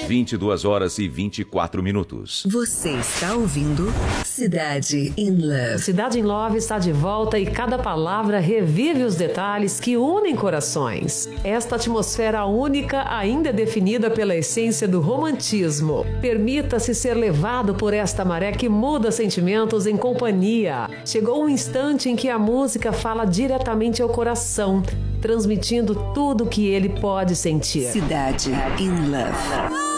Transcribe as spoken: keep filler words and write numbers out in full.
vinte e duas horas e vinte e quatro minutos. Você está ouvindo Cidade in Love. Cidade in Love está de volta e cada palavra revive os detalhes que unem corações. Esta atmosfera única ainda é definida pela essência do romantismo. Permita-se ser levado por esta maré que muda sentimentos em companhia. Chegou um instante em que a música fala diretamente ao coração, transmitindo tudo o que ele pode sentir. Cidade in Love.